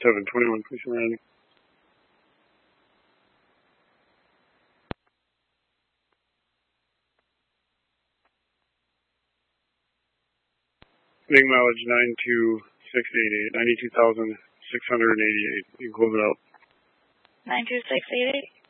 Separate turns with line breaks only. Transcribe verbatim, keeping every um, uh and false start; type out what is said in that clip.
seven twenty-one, please landing. Wing mileage nine two six eight eight, ninety-two thousand six hundred eighty-eight. You can close it out.
nine two six eight eight?